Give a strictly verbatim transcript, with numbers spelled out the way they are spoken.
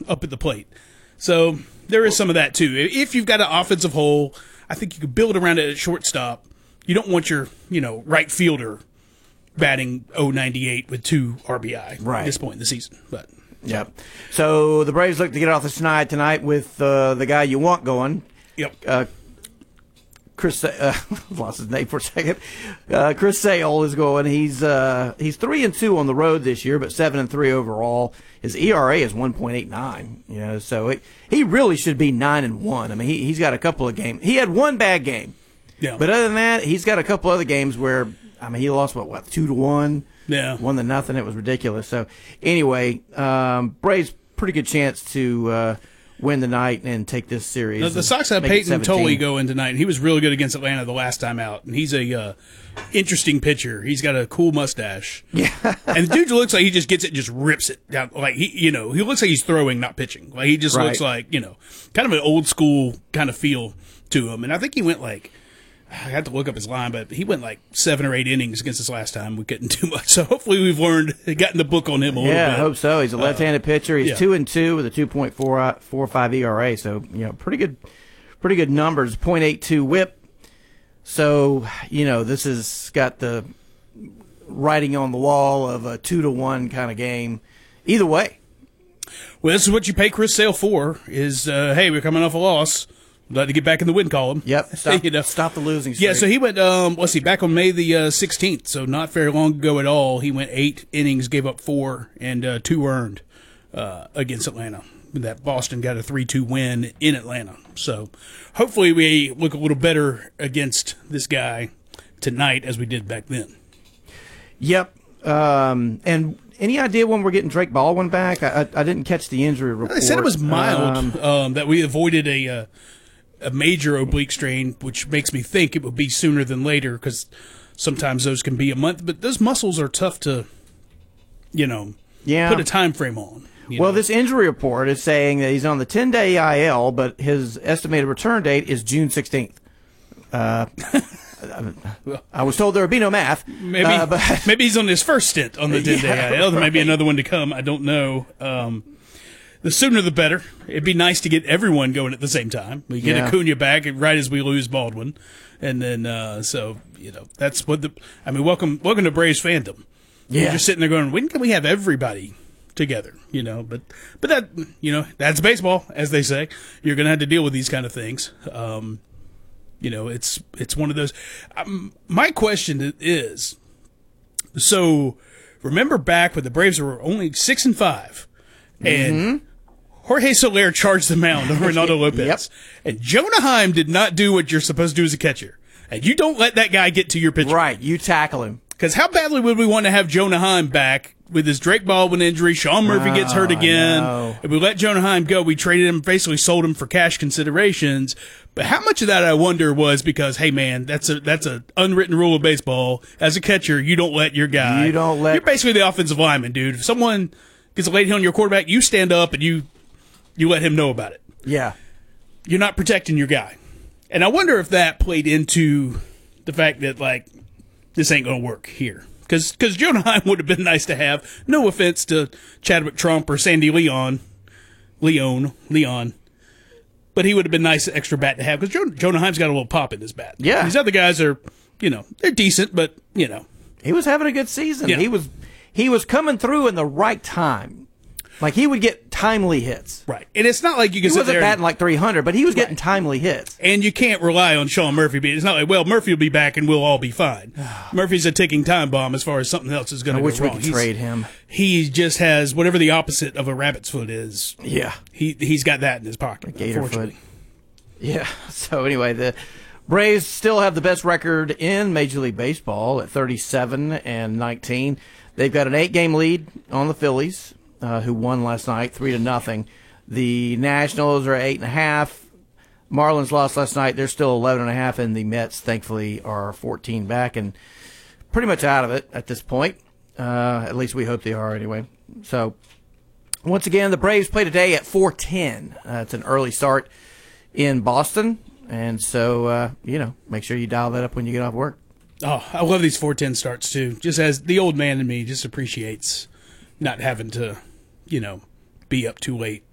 up at the plate. So there is some of that too. If you've got an offensive hole, I think you could build around it at shortstop. You don't want your, you know, right fielder batting oh ninety-eight with two R B I right. at this point in the season. But yep. So the Braves look to get off the schneid tonight with uh, the guy you want going. Yep. Uh, Chris, uh, lost his name for a second. Uh, Chris Sale is going. He's uh, he's three and two on the road this year, but seven and three overall. His E R A is one point eight nine. You know, so it, he really should be nine and one. I mean, he he's got a couple of games. He had one bad game. Yeah. But other than that, he's got a couple other games where I mean he lost what what two to one. Yeah. One to nothing. It was ridiculous. So anyway, um, Braves pretty good chance to. Uh, win the night and take this series. The, the Sox had Peyton Tolley go in tonight. He was really good against Atlanta the last time out, and he's a uh, interesting pitcher. He's got a cool mustache. Yeah, and the dude looks like he just gets it, and just rips it down. Like he, you know, he looks like he's throwing, not pitching. Like he just right. looks like you know, kind of an old school kind of feel to him. And I think he went like. I had to look up his line, but he went like seven or eight innings against us last time. We couldn't do much, so hopefully we've learned, gotten the book on him a yeah, little bit. Yeah, I hope so. He's a left-handed uh, pitcher. He's yeah. two and two with a two point four four five E R A. So you know, pretty good, pretty good numbers. point eight two WHIP. So you know, this has got the writing on the wall of a two to one kind of game. Either way. Well, this is what you pay Chris Sale for. Is uh, hey, we're coming off a loss. Glad to get back in the win column. Yep. Stop, you know. stop the losing streak. Yeah, so he went, um, let's see, back on May the uh, sixteenth, so not very long ago at all. He went eight innings, gave up four, and uh, two earned uh, against Atlanta. That Boston got a three two win in Atlanta. So hopefully we look a little better against this guy tonight as we did back then. Yep. Um, and any idea when we're getting Drake Baldwin back? I, I, I didn't catch the injury report. They said it was mild, um, um, that we avoided a... Uh, a major oblique strain, which makes me think it would be sooner than later because sometimes those can be a month. But those muscles are tough to, you know, yeah. put a time frame on. Well, know? This injury report is saying that he's on the ten-day I L, but his estimated return date is June sixteenth. Uh, I was told there would be no math. Maybe uh, but maybe he's on his first stint on the ten-day yeah, I L. There right. may be another one to come. I don't know. Um, The sooner the better. It'd be nice to get everyone going at the same time. We get yeah. Acuna back right as we lose Baldwin, and then uh, so you know that's what the. I mean, welcome, welcome to Braves fandom. Yeah. You're just sitting there going, when can we have everybody together? You know, but but that you know that's baseball, as they say. You're going to have to deal with these kind of things. Um, you know, it's it's one of those. Um, my question is, so remember back when the Braves were only six and five, and. Mm-hmm. Jorge Soler charged the mound of Ronaldo Lopez. Yep. And Jonah Heim did not do what you're supposed to do as a catcher. And you don't let that guy get to your pitcher. Right, you tackle him. Because how badly would we want to have Jonah Heim back with his Drake Baldwin injury? Sean Murphy gets hurt again. If we let Jonah Heim go, we traded him, basically sold him for cash considerations. But how much of that, I wonder, was because, hey, man, that's a that's a unwritten rule of baseball. As a catcher, you don't let your guy. You don't let. You're basically the offensive lineman, dude. If someone gets a late hit on your quarterback, you stand up and you... You let him know about it. Yeah. You're not protecting your guy. And I wonder if that played into the fact that, like, this ain't going to work here. Because Jonah Heim would have been nice to have. No offense to Chadwick Trump or Sandy Leon. Leon. Leon. But he would have been nice extra bat to have. Because Jonah, Jonah Heim's got a little pop in his bat. Yeah. These other guys are, you know, they're decent, but, you know. He was having a good season. Yeah. He was He was coming through in the right time. Like, he would get timely hits. Right. And it's not like you can he sit wasn't there. He batting like three hundred, but he was getting right. timely hits. And you can't rely on Sean Murphy being. It's not like, well, Murphy will be back and we'll all be fine. Murphy's a ticking time bomb as far as something else is going to go wish wrong. we could He's, trade him. He just has whatever the opposite of a rabbit's foot is. Yeah. He, he's got that in his pocket. Gator foot. Yeah. So, anyway, the Braves still have the best record in Major League Baseball at thirty-seven and nineteen. They've got an eight-game lead on the Phillies. Uh, who won last night, three to nothing. The Nationals are eight and a half. Marlins lost last night; they're still eleven and a half, and the Mets, thankfully, are fourteen back and pretty much out of it at this point. Uh, at least we hope they are, anyway. So, once again, the Braves play today at four ten. Uh, it's an early start in Boston, and so uh, you know, make sure you dial that up when you get off work. Oh, I love these four ten starts too. Just as the old man in me just appreciates not having to, you know, be up too late